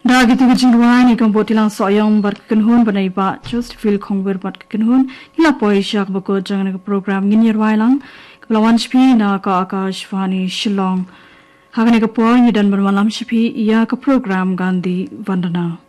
Dagi tu jinruan ikam botilang soyong berkenhun banai ba just feel kongwer bat kenhun ila poisyak bako jangan ke program nginirwai lang kelawan spi na ka Akashvani Shillong hagane ke poin dan bermalam spi ia ke program Gandhi Vandana.